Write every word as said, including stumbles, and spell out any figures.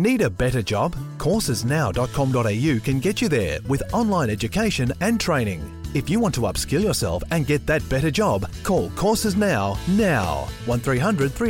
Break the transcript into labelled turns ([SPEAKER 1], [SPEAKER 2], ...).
[SPEAKER 1] Need a better job? courses now dot com dot a u can get you there with online education and training. If you want to upskill yourself and get that better job, call Courses Now now. one three hundred three